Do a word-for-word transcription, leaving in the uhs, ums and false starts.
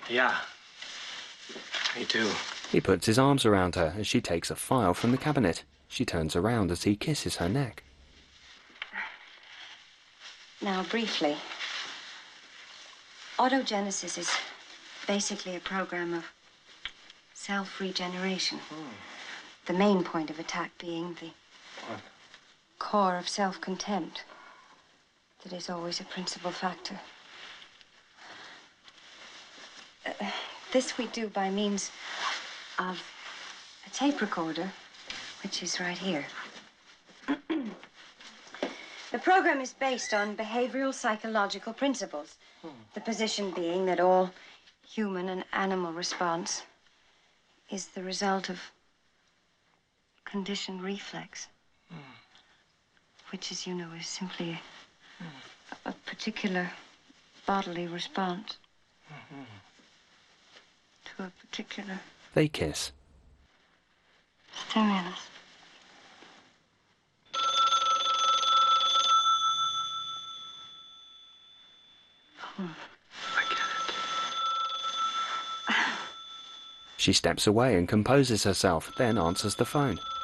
Yeah. Me too. He puts his arms around her as she takes a file from the cabinet. She turns around as he kisses her neck. Now, briefly, autogenesis is basically a program of self-regeneration. Hmm. The main point of attack being the what? Core of self-contempt. That is always a principal factor. Uh, this we do by means of a tape recorder, which is right here. The program is based on behavioral psychological principles. Hmm. The position being that all human and animal response is the result of conditioned reflex, hmm. which, as you know, is simply a, hmm. a particular bodily response mm-hmm. to a particular... They kiss. Stimulus. I get it. She steps away and composes herself, then answers the phone.